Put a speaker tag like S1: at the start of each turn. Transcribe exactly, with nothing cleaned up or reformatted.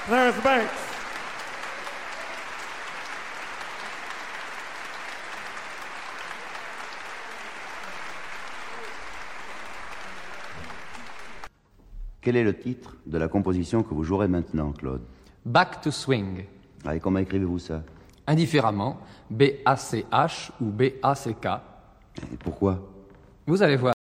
S1: Clarence Banks.
S2: Quel est le titre de la composition que vous jouerez maintenant, Claude?
S3: Back to Swing.
S2: Ah, et comment écrivez-vous ça?
S3: Indifféremment, B A C H ou B A C K.
S2: Et pourquoi?
S3: Vous allez voir.